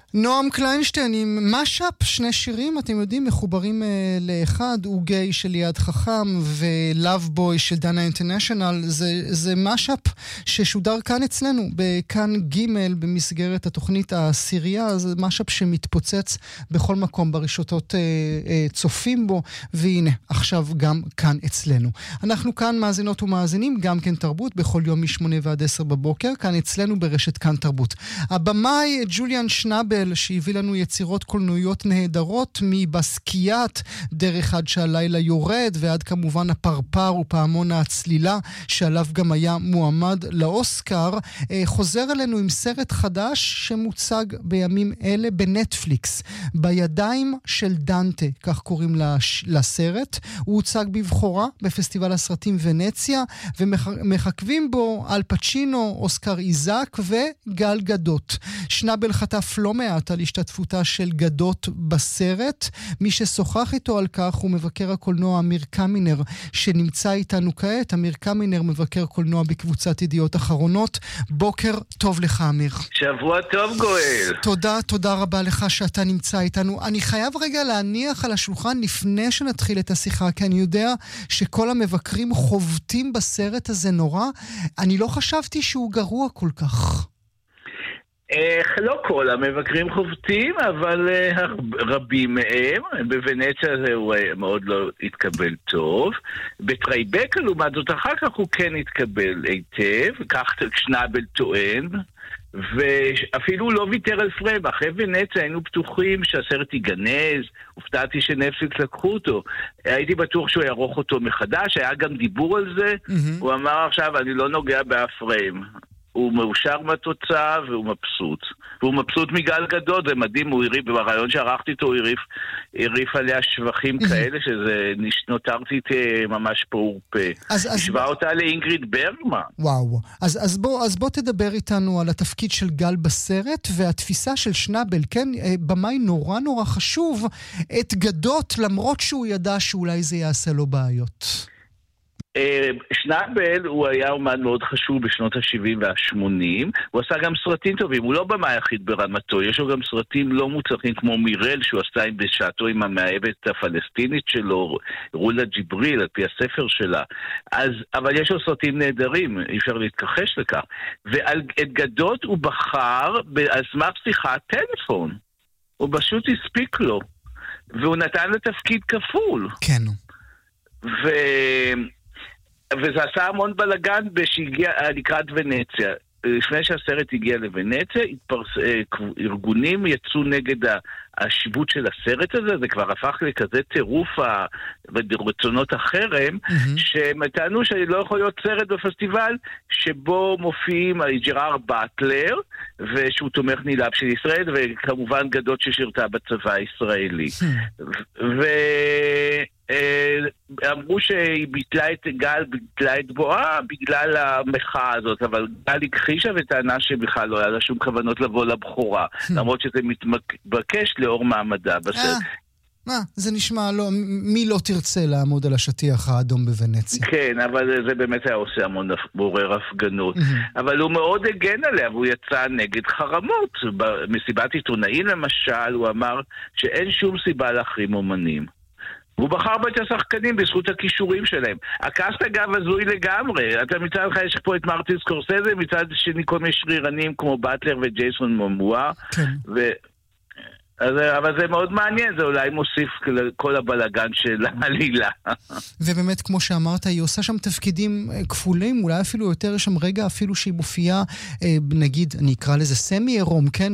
נועם קליינשטיין עם משאפ, שני שירים, אתם יודעים, מחוברים לאחד, הוא גיי של יד חכם ולאב בוי של דנה אינטרנשיונל. זה משאפ ששודר כאן אצלנו, בכאן ג' במסגרת התוכנית העשירייה. זה משאפ שמתפוצץ בכל מקום ברשתות, צופים בו, והנה, עכשיו גם כאן אצלנו. אנחנו כאן מאזינות ומאזינים, גם כן תרבות, בכל יום מ-8 ועד 10 בבוקר, כאן אצלנו ברשת כאן תרבות. הבמאי ג'וליאן שנאבל, שהביא לנו יצירות קולנועיות נהדרות, מבסקיית דרך עד שהלילה יורד, ועד כמובן הפרפר ופעמון הצלילה, שעליו גם היה מועמד לאוסקר, חוזר אלינו עם סרט חדש שמוצג בימים אלה בנטפליקס, בידיים של דנטה, כך קוראים לסרט. הוא הוצג בבחורה בפסטיבל הסרטים ונציה, ומחכבים בו אל פצ'ינו, אוסקר איזק וגל גדות. שנאבל חטף לא מעט על השתתפותה של גדות בסרט. מי ששוחח איתו על כך הוא מבקר הקולנוע אמיר קמינר, שנמצא איתנו כעת. אמיר קמינר, מבקר קולנוע בקבוצת ידיעות אחרונות. בוקר טוב לך, אמיר. שבוע טוב, גואל. תודה רבה לך שאתה נמצא איתנו. אני חייב רגע להניח על השולחן לפני שנתחיל את השיחה, כי אני יודע שכל המבקרים חובטים בסרט הזה נורא. אני לא חשבתי שהוא גרוע כל כך. לא כל המבקרים חובטים, אבל רבים מהם. בוונציה זה הוא מאוד לא התקבל טוב. בטרייבקה, לעומת זאת, אחר כך הוא כן התקבל היטב, כך שנאבל טוען, ואפילו לא ויתר על פריים. אחרי ונציה היינו בטוחים שהסרט ייגנז, הופתעתי שנטפליקס לקחו אותו. הייתי בטוח שהוא יערוך אותו מחדש, היה גם דיבור על זה. הוא אמר עכשיו, אני לא נוגע באף פריים. הוא מאושר מהתוצאה והוא מבסוט. והוא מבסוט מגל גדות, זה מדהים, הוא הריף, ברעיון שערכתי אותו, הוא הריף עליה שבחים כאלה, שזה נותרתי ממש פעור פה. השווה אותה לאינגריד ברגמן. וואו. אז בוא תדבר איתנו על התפקיד של גל בסרט, והתפיסה של שנאבל, כן? במאי נורא חשוב, את גדות, למרות שהוא ידע שאולי זה יעשה לו בעיות. שנאבל הוא היה אומן מאוד חשוב בשנות ה-70 וה-80. הוא עשה גם סרטים טובים, הוא לא במאי היחיד ברמתו, יש לו גם סרטים לא מוצלחים כמו מירל שהוא עשה בשעתו עם המאהבת הפלסטינית שלו, רולה ג'יבריל, על פי הספר שלה. אבל יש לו סרטים נהדרים, אי אפשר להתכחש לכך. ואת גדות הוא בחר על סמך שיחת טלפון, הוא פשוט הספיק לו, והוא נתן לתפקיד כפול. כן. וזה עשה המון בלגן שהגיע לקראת ונציה. לפני שהסרט הגיע לוונציה, ארגונים יצאו נגד השיבוט של הסרט הזה, זה כבר הפך לכזה טירוף ברצונות החרם, שהם טענו שלא יכול להיות סרט בפסטיבל שבו מופיעים ג'ראר באטלר, ושהוא תומך נלהב של ישראל, וכמובן גדות ששירתה בצבא הישראלי. אמרו שהיא ביטלה את גל, ביטלה את בואה בגלל המחאה הזאת, אבל גל הכחישה וטענה שבכלל לא היה לה שום כוונות לבוא לבחורה, למרות שזה מתבקש לאור מעמדה בסרט. זה נשמע, מי לא תרצה לעמוד על השטיח האדום בוונציה? כן, אבל זה באמת היה עושה המון בורר הפגנות. אבל הוא מאוד הגן עליה, והוא יצא נגד חרמות. במסיבת עיתונאים למשל, הוא אמר שאין שום סיבה להחרים אומנים. הוא בחר בת השחקנים בזכות הכישורים שלהם. הקאסט אגב הזוי לגמרי. אתה מצד לך יש פה את מרטין סקורסזה, מצד שני כל מיני שרירנים כמו באטלר וג'ייסון מומואה. כן. אבל זה מאוד מעניין, זה אולי מוסיף כל הבלגן של העלילה. ובאמת, כמו שאמרת, היא עושה שם תפקידים כפולים, אולי אפילו יותר, יש שם רגע אפילו שהיא מופיעה, נגיד, אני אקרא לזה סמי עירום, כן?